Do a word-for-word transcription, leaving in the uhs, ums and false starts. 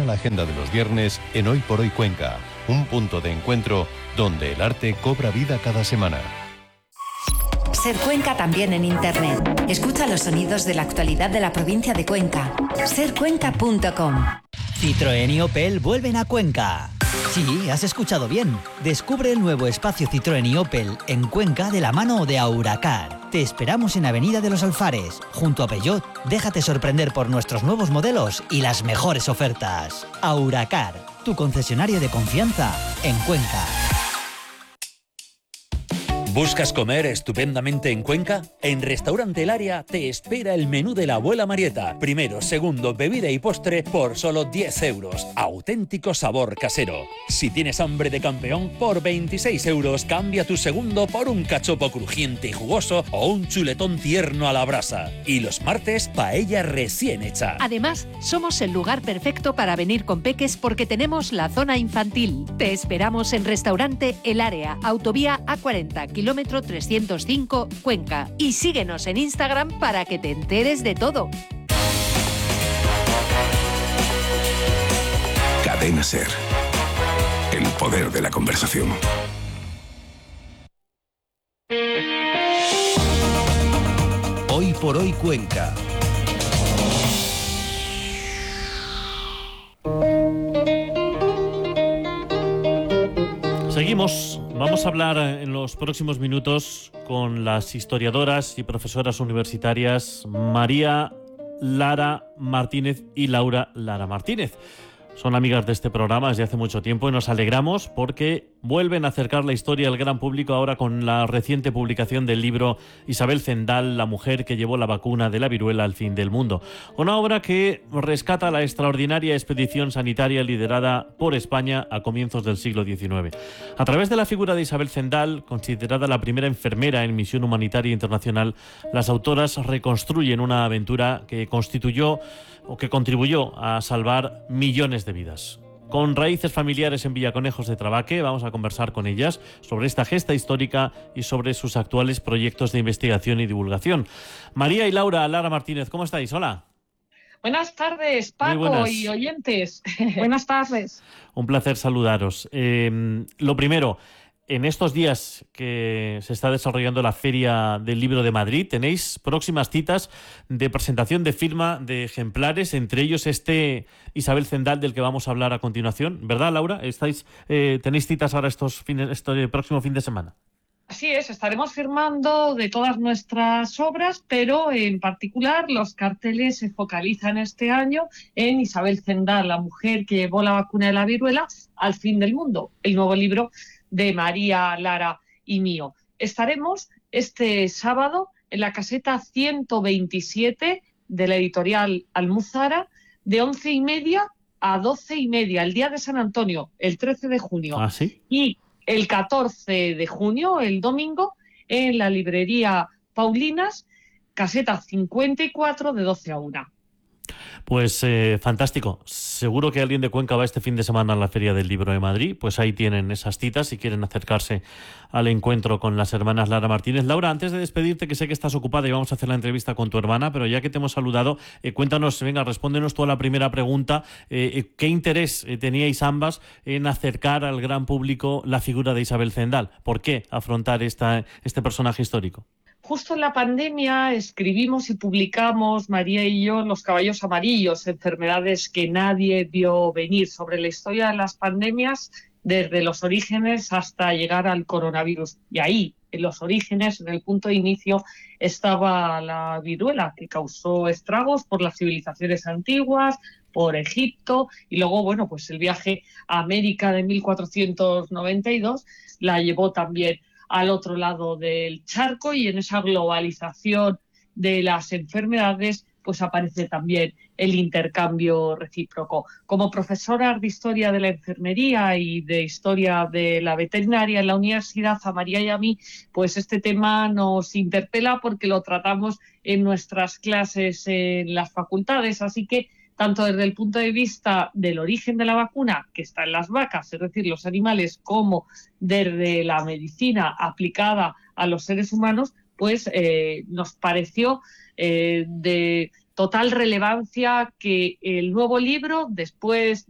Ilumina la agenda de los viernes en Hoy por Hoy Cuenca, un punto de encuentro donde el arte cobra vida cada semana. Ser Cuenca también en internet. Escucha los sonidos de la actualidad de la provincia de Cuenca. ser cuenca punto com. Citroën y Opel vuelven a Cuenca. Sí, has escuchado bien. Descubre el nuevo espacio Citroën y Opel en Cuenca de la mano de Auracar. Te esperamos en Avenida de los Alfares, junto a Peugeot. Déjate sorprender por nuestros nuevos modelos y las mejores ofertas. Auracar, tu concesionario de confianza en Cuenca. ¿Buscas comer estupendamente en Cuenca? En Restaurante El Área te espera el menú de la abuela Marieta. Primero, segundo, bebida y postre por solo diez euros. Auténtico sabor casero. Si tienes hambre de campeón, por veintiséis euros cambia tu segundo por un cachopo crujiente y jugoso o un chuletón tierno a la brasa. Y los martes, paella recién hecha. Además, somos el lugar perfecto para venir con peques porque tenemos la zona infantil. Te esperamos en Restaurante El Área, Autovía A cuarenta, kilómetro trescientos cinco, Cuenca. Y síguenos en Instagram para que te enteres de todo. Cadena Ser. El poder de la conversación. Hoy por Hoy Cuenca. Seguimos. Vamos a hablar en los próximos minutos con las historiadoras y profesoras universitarias María Lara Martínez y Laura Lara Martínez. Son amigas de este programa desde hace mucho tiempo y nos alegramos porque vuelven a acercar la historia al gran público ahora con la reciente publicación del libro Isabel Zendal, la mujer que llevó la vacuna de la viruela al fin del mundo. Una obra que rescata la extraordinaria expedición sanitaria liderada por España a comienzos del siglo diecinueve. A través de la figura de Isabel Zendal, considerada la primera enfermera en misión humanitaria internacional, las autoras reconstruyen una aventura que constituyó o que contribuyó a salvar millones de vidas. Con raíces familiares en Villaconejos de Trabaque, vamos a conversar con ellas sobre esta gesta histórica y sobre sus actuales proyectos de investigación y divulgación. María y Laura Lara Martínez, ¿cómo estáis? Hola. Buenas tardes, Paco y oyentes. Buenas tardes. Un placer saludaros. Eh, lo primero, en estos días que se está desarrollando la Feria del Libro de Madrid, tenéis próximas citas de presentación de firma de ejemplares, entre ellos este Isabel Zendal del que vamos a hablar a continuación, ¿verdad, Laura? ¿Estáis, eh, ¿Tenéis citas ahora estos fines, este próximo fin de semana? Así es, estaremos firmando de todas nuestras obras, pero en particular los carteles se focalizan este año en Isabel Zendal, la mujer que llevó la vacuna de la viruela al fin del mundo, el nuevo libro de María, Lara y mío. Estaremos este sábado en la caseta ciento veintisiete de la editorial Almuzara de once y media a doce y media, el día de San Antonio, el trece de junio. ¿Ah, sí? Y el catorce de junio, el domingo, en la librería Paulinas, caseta cincuenta y cuatro de doce a una. Pues eh, fantástico. Seguro que alguien de Cuenca va este fin de semana a la Feria del Libro de Madrid. Pues ahí tienen esas citas si quieren acercarse al encuentro con las hermanas Lara Martínez. Laura, antes de despedirte, que sé que estás ocupada y vamos a hacer la entrevista con tu hermana, pero ya que te hemos saludado, eh, cuéntanos, venga, respóndenos tú a la primera pregunta. Eh, ¿Qué interés eh, teníais ambas en acercar al gran público la figura de Isabel Zendal? ¿Por qué afrontar esta, este personaje histórico? Justo en la pandemia escribimos y publicamos, María y yo, Los caballos amarillos, enfermedades que nadie vio venir, sobre la historia de las pandemias desde los orígenes hasta llegar al coronavirus. Y ahí, en los orígenes, en el punto de inicio, estaba la viruela, que causó estragos por las civilizaciones antiguas, por Egipto, y luego, bueno, pues el viaje a América de mil cuatrocientos noventa y dos la llevó también al otro lado del charco, y en esa globalización de las enfermedades pues aparece también el intercambio recíproco. Como profesora de Historia de la Enfermería y de Historia de la Veterinaria en la universidad, a María y a mí, pues este tema nos interpela porque lo tratamos en nuestras clases en las facultades, así que tanto desde el punto de vista del origen de la vacuna, que está en las vacas, es decir, los animales, como desde la medicina aplicada a los seres humanos, pues eh, nos pareció eh, de total relevancia que el nuevo libro, después